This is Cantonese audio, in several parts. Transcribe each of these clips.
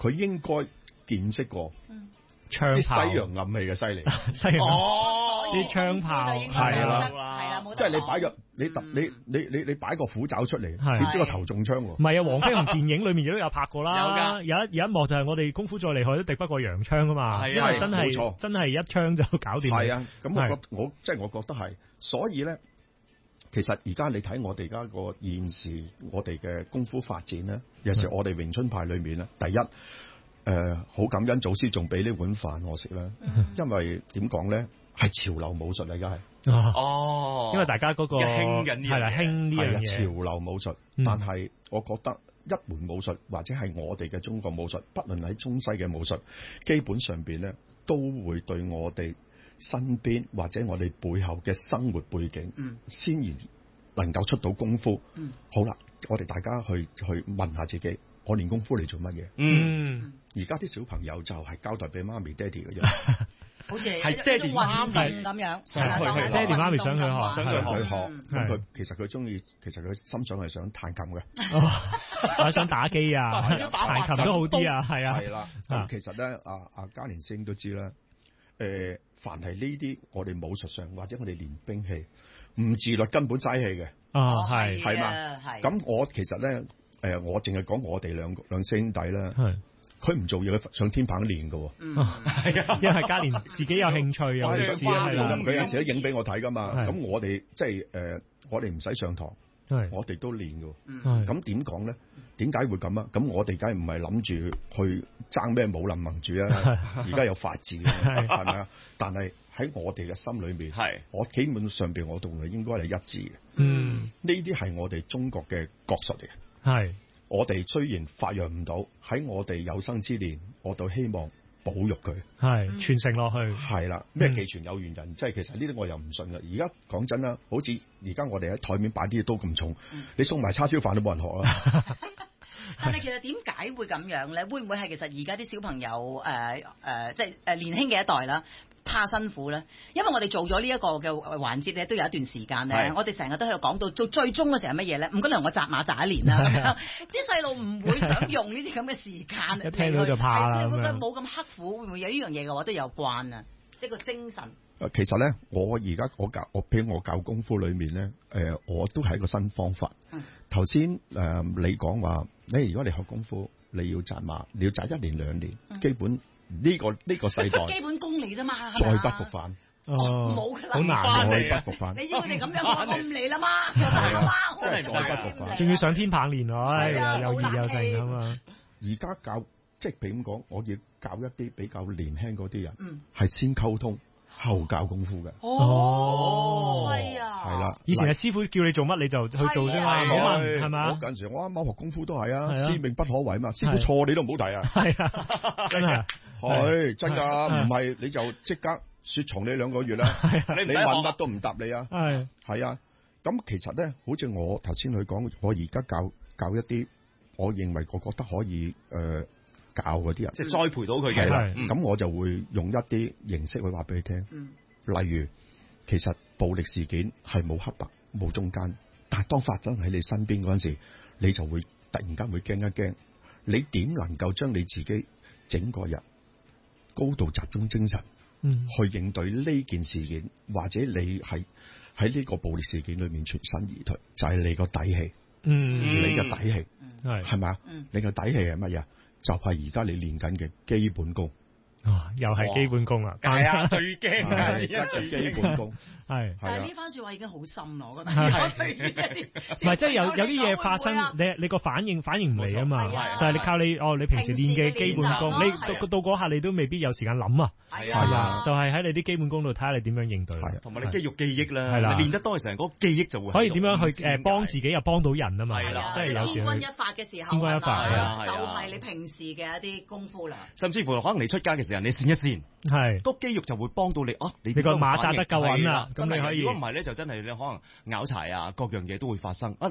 佢應該見識過槍炮啲西洋暗器嘅犀利。 西洋啲槍炮係啦係啦，冇即係你擺個你擺個虎爪出嚟， 係點知個頭中槍喎？ 唔係啊，黃飛鴻電影裏面亦都有拍過啦。有一幕就係我哋功夫再厲害都敵不過洋槍啊嘛，因為真冇錯係真係一槍就搞掂。 係啊，咁我覺得係，所以咧，其實而家你睇我哋而家個現時我哋嘅功夫發展咧，尤其是我哋詠春派裏面咧，第一好感恩祖師仲俾呢碗飯我食啦，因為點講咧，係潮流武術嚟㗎係。 哦， 因為大家嗰個興緊呢樣嘢係啦，興呢樣嘢潮流武術，但係我覺得一門武術或者係我哋嘅中國武術，不論喺中西嘅武術，基本上邊咧都會對我哋身邊或者我哋背後嘅生活背景，先而能夠出到功夫。好啦，我哋大家去問下自己，我練功夫嚟做乜嘢？而家啲小朋友就係交代俾媽咪爹哋嘅啫。 好似係爹哋媽咪咁樣， 係爹哋媽咪想佢學想佢學，咁佢其實佢中意，其實佢心想係想彈琴嘅， 或者想打機啊，彈琴都好啲啊，係啊， 係啦。咁其實咧，阿嘉年師兄都知啦。凡係呢啲我哋武術上或者我哋練兵器唔自律，根本嘥氣嘅。係嘛？咁我其實咧，我淨係講我哋兩兄弟啦。佢唔做嘢，佢上天棚練㗎。 係啊，因為嘉年自己有興趣，有意思係啦。 佢有時都影俾我睇㗎嘛。咁我哋即係我哋唔使上堂，我哋都練㗎。咁點講咧？點解會咁啊？咁我哋梗係唔係諗住去爭咩武林盟主啊？而家有法治嘅，係咪啊？但係喺我哋嘅心裏面，我基本上邊我同佢應該係一致嘅。呢啲係我哋中國嘅國術嚟嘅。係。我哋雖然發揚唔到，喺我哋有生之年，我都希望保育佢， 係傳承落去。 係啦，咩技傳有緣人，即係其實呢啲我又唔信嘅。而家講真啦，好似而家我哋喺台面擺啲嘢都咁重，你送埋叉燒飯都冇人學啊！ 但係其實點解會咁樣咧？會唔會係其實而家啲小朋友即係年輕嘅一代啦，怕辛苦咧？因為我哋做咗呢一個嘅環節咧，都有一段時間咧，我哋成日都喺度講到到最終嘅時候係乜嘢咧？唔該，同我紮馬紮一年啦咁樣。啲細路唔會想用呢啲咁嘅時間， 一聽到就怕啦。 會唔會冇咁刻苦？會唔會有呢樣嘢嘅話都有關啊？即係個精神。 其實咧，我而家譬如我教功夫裏面咧，我都係一個新方法。頭先你講話，如果你學功夫，你要紮馬，你要紮1年2年，基本呢個世代基本功嚟啫嘛， 再不復返。 冇㗎啦， 好難再不復返。 你要佢哋咁樣，我唔嚟啦嘛， 真係再不復返。 仲要上天棒練喎，又熱又盛啊嘛。 而家教即係譬如咁講，我要教一啲比較年輕嗰啲人，係先溝通後教功夫嘅。 係啊， 係啦。 以前係師傅叫你做乜你就去做啫嘛，冇問係嘛？ 我近時我啱啱學功夫都係啊，師命不可違嘛，師傅錯你都唔好提啊。係啊，真係係真㗎，唔係你就即刻雪藏你2個月啦。你問乜都唔答你啊。係啊，咁其實咧，好似我頭先佢講，我而家教一啲，我認為我覺得可以教嗰啲人， 即係栽培到佢嘅。 咁我就會用一啲形式去話俾佢聽。例如，其實暴力事件係冇黑白冇中間，但係當發生喺你身邊嗰陣時，你就會突然間會驚一驚。你點能夠將你自己整個人高度集中精神去應對呢件事件，或者你係喺呢個暴力事件裏面全身而退，就係你個底氣。你嘅底氣係咪啊？你嘅底氣係乜嘢？就係而家你練緊嘅基本功。 又係基本功啦， 係啊，最驚啊， 而家最基本功係。 但係呢番説話已經好深咯，我覺得。 唔係，即係有啲嘢發生，你個反應唔嚟啊嘛，就係你靠你平時練嘅基本功，你到嗰下你都未必有時間諗啊。係啊，就係喺你啲基本功度睇下你點樣應對。 同埋你肌肉記憶啦，係啦，練得多嘅時候，嗰個記憶就會可以點樣去幫自己又幫到人啊嘛。 係啦，即係千鈞一髮嘅時候， 千鈞一髮就係你平時嘅一啲功夫啦。 甚至乎可能你出街嘅時候，你練一練，係個肌肉就會幫到你啊！你個馬紮得夠穩啦， 咁你可以。如果唔係咧，就真係你可能拗柴啊，各樣嘢都會發生啊！你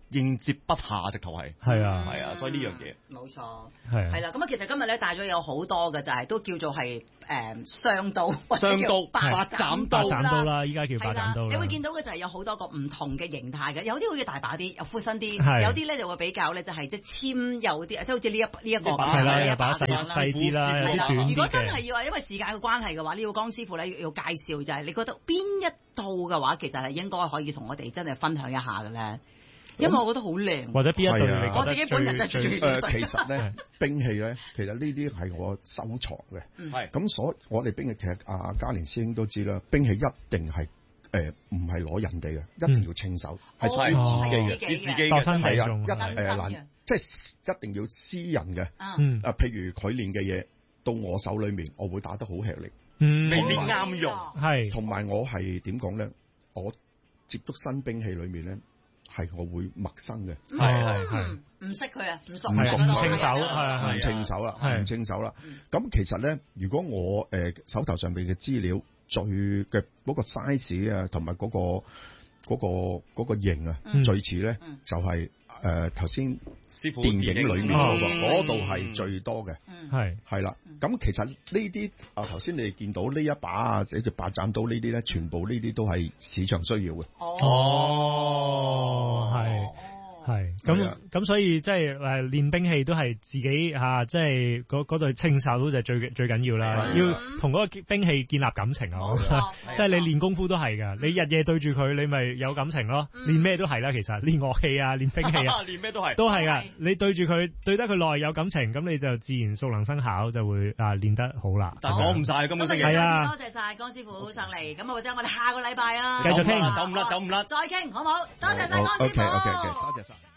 應接不暇，直頭係。 係啊， 係啊，所以呢樣嘢冇錯， 係啦。咁啊，其實今日咧帶咗有好多嘅，就係都叫做係雙刀、 八斬刀啦，依家叫八斬刀啦。 你會見到嘅就係有好多個唔同嘅形態嘅，有啲好似大把啲，有闊身啲，有啲咧就會比較咧就係即係纖幼啲，即係好似呢一個係啦， 有把細啲啦，有啲短啲嘅。 如果真係要話，因為時間嘅關係嘅話，呢個江師傅咧要介紹就係你覺得邊一刀嘅話，其實係應該可以同我哋真係分享一下嘅咧。因為我覺得好靚， 或者邊一對你覺得我自己本人就最其實咧兵器咧，其實呢啲係我收藏嘅。係咁我哋兵器其實阿嘉年師兄都知啦，兵器一定係唔係攞人哋嘅，一定要稱手，係屬於自己嘅， 自己嘅係啊，即係一定要私人嘅。譬如佢練嘅嘢到我手裏面，我會打得好吃力， 未必啱用。 係同埋我係點講咧？我接觸新兵器裏面咧。係我會陌生嘅， 係唔識佢啊，唔熟唔稱手， 唔稱手啦，唔稱手啦。咁其實咧，如果我手頭上邊嘅資料最嘅嗰個 size 啊，同埋嗰個型啊，最似咧就係頭先電影裏面嗰度係最多嘅，係啦。咁其實呢啲頭先你哋見到呢一把啊，或者八斬刀呢啲咧，全部呢啲都係市場需要嘅。 係咁，所以即係練兵器都係自己即係嗰對稱手就係最緊要啦。要同嗰個兵器建立感情啊！即係你練功夫都係㗎，你日夜對住佢，你咪有感情咯。練咩都係啦，其實練樂器啊，練兵器啊， 練咩都係㗎。你對住佢，對得佢耐有感情，咁你就自然熟能生巧，就會練得好啦。 但講唔晒，根本係啊！多謝晒江師傅上嚟，咁或者我哋下個禮拜啊， 繼續傾， 走唔甩， 再傾好唔好？多謝晒江師傅， 多謝晒。